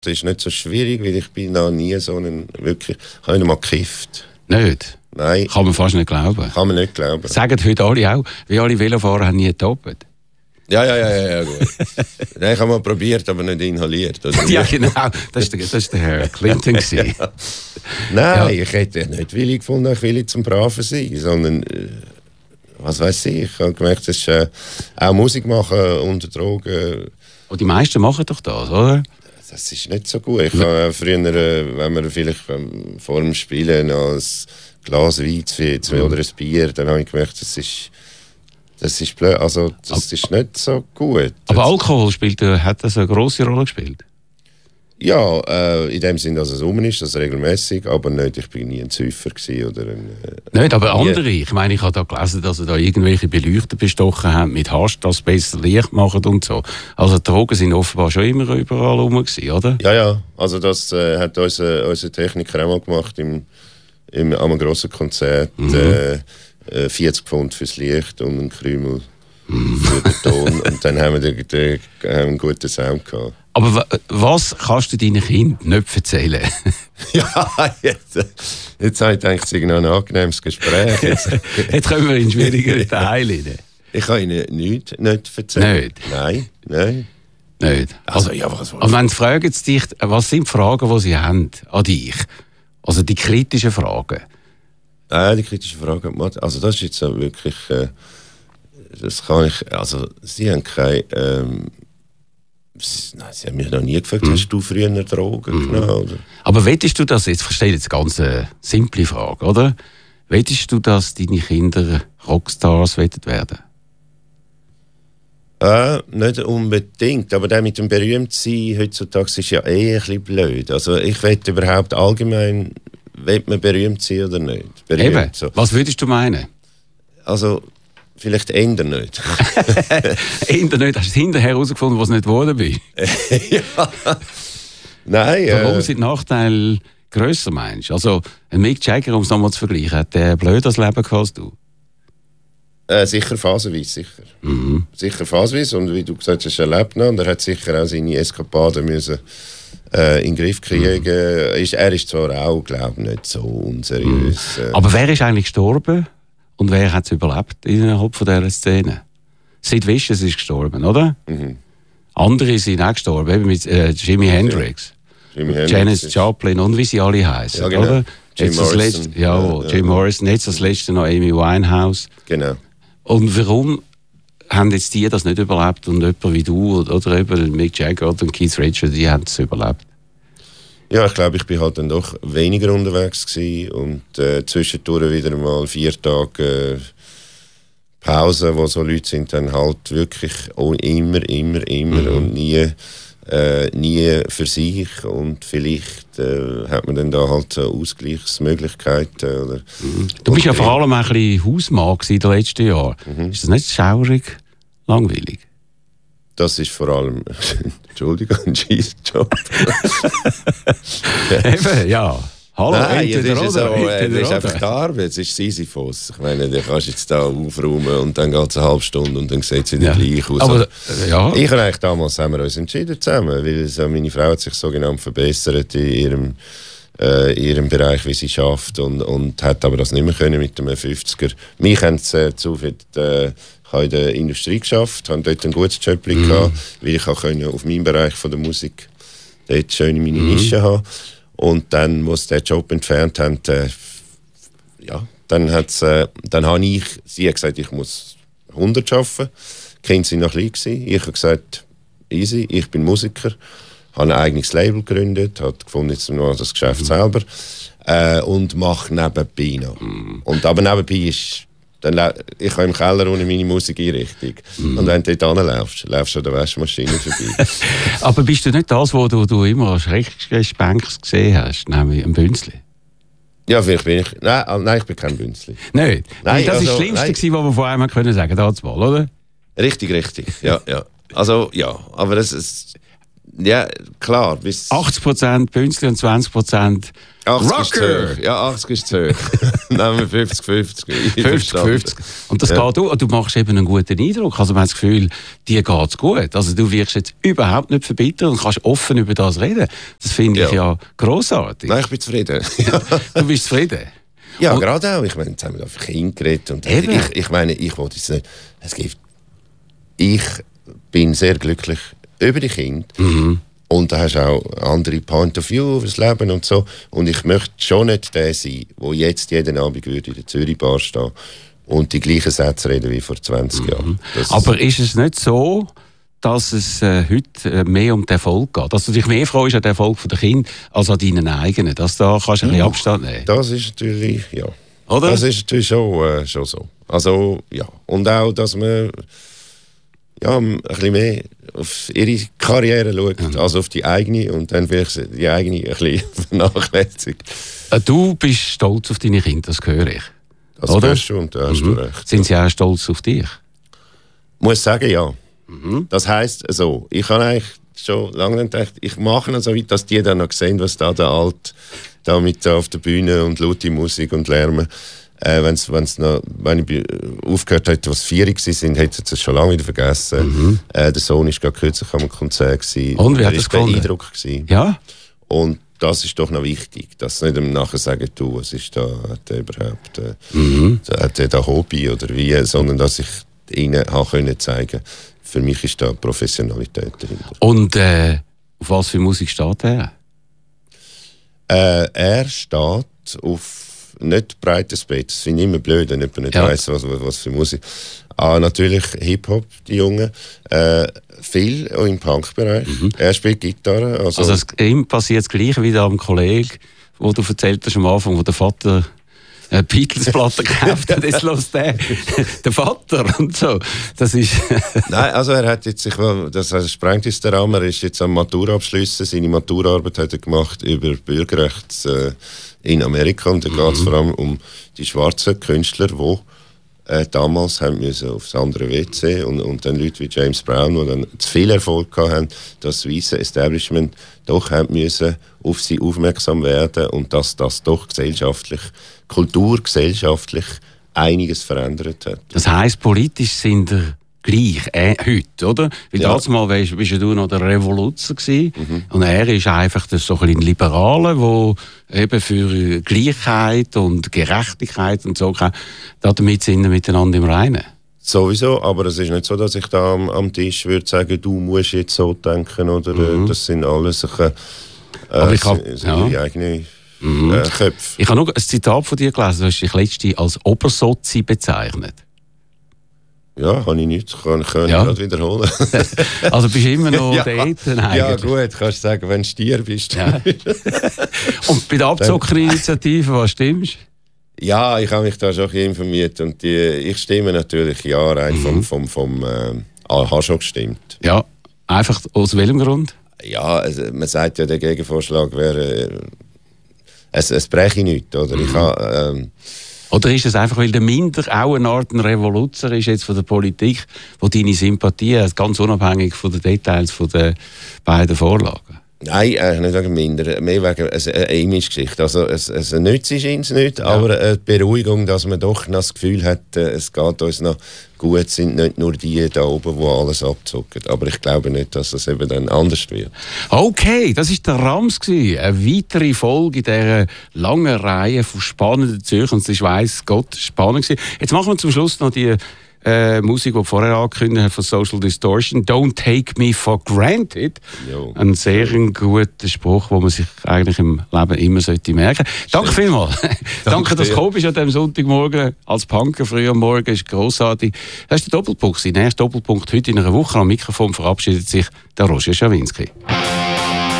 Das ist nicht so schwierig, weil ich bin noch nie so einen wirklich... Ich habe nicht mal gekifft. Nicht? Nein. Kann man fast nicht glauben. Kann man nicht glauben. Sagen heute alle auch, wie alle Velofahrer haben nie getoppt. Ja, gut. Nein, ich habe mal probiert, aber nicht inhaliert. Also Ja, genau. Das war der Herr Clinton. ja. Nein, ich hätte nicht willig gefunden, ich will jetzt zum Braven sein, sondern, was weiß ich habe gemerkt, das ist auch Musik machen unter Drogen. Und die meisten machen doch das, oder? Das ist nicht so gut. Ich habe früher, wenn wir vielleicht vor dem Spielen noch ein Glas Wein oder ein Bier, dann habe ich gemerkt, das ist blöd, also das ist nicht so gut. Aber Alkohol hat das eine grosse Rolle gespielt? Ja, in dem Sinne, dass es rum ist, das regelmäßig, aber nicht, ich bin nie ein Säufer oder nicht, aber andere. Ich meine, ich habe da gelesen, dass sie da irgendwelche Beleuchter bestochen haben mit Hasch, das besser Licht machen und so. Also die Drogen sind offenbar schon immer überall rum gewesen, oder? Ja, also das hat unser Techniker auch mal gemacht im einem grossen Konzert. 40 Pfund fürs Licht und einen Krümel für den Ton. Und dann haben wir einen guten Sound gehabt. Aber was kannst du deinen Kindern nicht erzählen? Ja, jetzt habe ich gedacht, es ist ein angenehmes Gespräch. Jetzt kommen wir in schwierigere Teile rein. Ich kann ihnen nicht erzählen. Nicht? Nein. Nicht? Also, ja, was also wenn sie fragen dich, was sind die Fragen, die sie haben an dich? Also die kritischen Fragen. Die kritische Frage, also das ist jetzt auch wirklich, das kann ich, also sie haben keine, sie haben mich noch nie gefragt, hast du früher Drogen genommen? Oder? Aber wettest du das, jetzt verstehe ich jetzt eine ganz simple Frage, oder? Wettest du, dass deine Kinder Rockstars werden? Nicht unbedingt, aber der mit dem Berühmtsein heutzutage ist ja ein bisschen blöd. Also ich wette überhaupt allgemein, will man berühmt sein oder nicht? Berühmt, eben, so. Was würdest du meinen? Also, vielleicht ändern nicht. Ändern nicht? Hast du hinterher herausgefunden, was nicht geworden bin? Ja. Nein. Warum sind die Nachteile grösser, meinst du? Also, ein Mick Jagger, um es nochmal zu vergleichen, hat der blöd das Leben gehabt als du? Sicher phasenweise, sicher. Sicher phasenweise. Und wie du gesagt hast, er lebt noch und er hat sicher auch seine Eskapaden müssen in den Griff kriegen. Er ist zwar auch, glaube ich, nicht so unseriös. Aber wer ist eigentlich gestorben und wer hat es überlebt innerhalb von dieser Szene? Sid Vicious ist gestorben, oder? Andere sind auch gestorben, eben mit Jimi Hendrix, Janis Joplin und wie sie alle heißen, ja, genau. oder? Jim Morrison. Jim Morrison, jetzt das letzte noch Amy Winehouse. Genau. Und warum haben jetzt die das nicht überlebt und jemand wie du oder eben Mick Jagger und Keith Richards, die haben es überlebt? Ja, ich glaube, ich bin halt dann doch weniger unterwegs gewesen und zwischendurch wieder mal 4 Tage Pause, wo so Leute sind, dann halt wirklich immer und nie für sich und vielleicht hat man dann da halt so Ausgleichsmöglichkeiten. Oder Du bist ja vor allem ein bisschen Hausmann in den letzten Jahren. Ist das nicht schaurig, langweilig? Das ist vor allem, Entschuldigung, ein Scheissjob. Eben, ja. Hallo, nein, das ist ist einfach die Arbeit, es ist Sisyphus. Ich meine, du kannst jetzt da aufräumen und dann geht es eine halbe Stunde und dann sieht es wieder gleich aus. Aber, ja. Ich habe eigentlich damals haben wir uns entschieden zusammen, weil so, meine Frau hat sich sogenannt verbessert in ihrem Bereich, wie sie schafft und hat aber das nicht mehr können mit dem 50er. Mich haben sie zu viel... Ich habe in der Industrie geschafft, habe dort ein gutes Job gehabt, weil ich auch auf meinem Bereich von der Musik dort schön meine Nische haben. Und dann, als sie den Job entfernt haben, dann habe sie hat gesagt, ich muss 100 arbeiten. Die Kinder waren noch klein gewesen. Ich habe gesagt, easy, ich bin Musiker, habe ein eigenes Label gegründet, habe gefunden, jetzt noch das Geschäft selber und mache nebenbei noch. Und aber nebenbei ist... ich habe im Keller ohne meine Musikeinrichtung. Und wenn du dort hinläufst, läufst du an der Waschmaschine vorbei. Aber bist du nicht das, was du immer als Rechtsgespenst gesehen hast, nämlich ein Bünzli? Ja, vielleicht bin ich... Nein, ich bin kein Bünzli. Nein, das also, ist das Schlimmste, was wir von einem sagen können, oder? Richtig. Ja. Also, ja, aber das ist... Ja, klar. 80% Bünzli und 20% 80 Rocker. Ja, 80 ist zu hoch. Nehmen wir 50-50. 50-50. Und das geht auch. Du machst eben einen guten Eindruck. Also man hat das Gefühl, dir geht's gut. Also du wirkst jetzt überhaupt nicht verbittert und kannst offen über das reden. Das finde ich ja grossartig. Nein, ich bin zufrieden. Du bist zufrieden? Ja, gerade auch. Ich meine, jetzt haben wir auf Kinder geredet. Und ich meine, ich wollte jetzt nicht... Ich bin sehr glücklich über die Kinder. Und da hast du auch andere Point of View über das Leben und so. Und ich möchte schon nicht der sein, der jetzt jeden Abend würde in der Zürich-Bar stehen und die gleichen Sätze reden wie vor 20 Jahren. Aber ist es nicht so, dass es heute mehr um den Erfolg geht? Dass du dich mehr freust an den Erfolg der Kinder als an deinen eigenen? Dass da kannst du ein bisschen Abstand nehmen? Das ist natürlich, ja. Oder? Das ist natürlich schon so. Also, ja. Und auch, dass man ein bisschen mehr auf ihre Karriere schaut, als auf die eigene und dann vielleicht die eigene ein bisschen vernachlässigt. Du bist stolz auf deine Kinder, das höre ich. Das hörst du und da hast du recht. Sind sie auch stolz auf dich? Muss sagen, ja. Das heisst so, ich habe eigentlich schon lange gedacht, ich mache noch so weit, dass die dann noch sehen, was da der Alt da mit auf der Bühne und laute Musik und Lärmen. Wenn ich aufgehört hätte, was 4 sind, hätten sie es schon lange wieder vergessen. Der Sohn war gerade kürzlich am Konzert. Und wie hat das gefunden? Beeindruckt. Ja. Und das ist doch noch wichtig, dass sie nicht nachher sagen, du, was ist da, hat der überhaupt hat der da Hobby oder wie, sondern dass ich ihnen können zeigen, für mich ist da Professionalität dahinter. Und auf was für Musik steht er? Er steht auf nicht breites Bett. Das finde ich immer blöd, wenn jemand nicht weiss, was für Musik. Natürlich Hip-Hop, die Jungen. Viel auch im Punk-Bereich. Er spielt Gitarre. Also ihm passiert das Gleiche wie am Kollegen, wo du erzählt hast am Anfang, wo der Vater Beatles-Platte gekauft hat. Jetzt los der Vater und so. Das ist Nein, also er hat jetzt das sprengt jetzt den Rahmen. Er ist jetzt am Matura abschließen. Seine Maturarbeit hat er gemacht über Bürgerrechts in Amerika, und da geht es vor allem um die schwarzen Künstler, die damals haben müssen aufs andere WC und dann Leute wie James Brown, die dann zu viel Erfolg hatten, das weiße Establishment doch haben müssen auf sie aufmerksam werden und dass das doch kulturgesellschaftlich einiges verändert hat. Das heisst, politisch sind wir gleich, heute, oder? Weil damals mal bist du noch der Revoluzer gewesen, und er ist einfach so ein Liberaler, der eben für Gleichheit und Gerechtigkeit und so kann. Damit sind wir miteinander im Reinen. Sowieso, aber es ist nicht so, dass ich da am Tisch würde sagen, du musst jetzt so denken, oder das sind alles ihre eigenen Köpfe. Ich habe noch ein Zitat von dir gelesen, du hast dich letztens als Obersozi bezeichnet. Ja, kann ich nicht. Kann ich gerade wiederholen. Also bist du immer noch dort eigentlich? Ja gut, kannst du sagen, wenn du Stier bist. Ja. Und bei der Abzockerinitiative, was stimmst? Ja, ich habe mich da schon informiert und ich stimme natürlich ja rein vom habe schon gestimmt. Ja, einfach aus welchem Grund? Ja, also, man sagt ja, der Gegenvorschlag wäre, es breche nichts, oder? Ich habe... Oder ist es einfach, weil der Minder auch eine Art Revoluzer ist jetzt von der Politik, wo deine Sympathie hat, ganz unabhängig von den Details von den beiden Vorlagen? Nein, nicht wegen Minder, mehr wegen einer Image-Geschichte. Also es nützt ist nicht, aber eine Beruhigung, dass man doch noch das Gefühl hat, es geht uns noch gut, sind nicht nur die da oben, die alles abzocken. Aber ich glaube nicht, dass es eben dann anders wird. Okay, das war der Rams gewesen. Eine weitere Folge in dieser langen Reihe von spannenden Zürcher. Und es war, weiss Gott, spannend gewesen. Jetzt machen wir zum Schluss noch die Musik, die vorher angekündigt hat von Social Distortion. Don't take me for granted. Jo. Ein sehr guter Spruch, den man sich eigentlich im Leben immer sollte merken. Danke vielmals. Danke, dass du gekommen bist an diesem Sonntagmorgen. Als Punker früh am Morgen ist grossartig. Das ist der Doppelpunkt. Der nächste Doppelpunkt heute in einer Woche. Am Mikrofon verabschiedet sich der Roger Schawinski.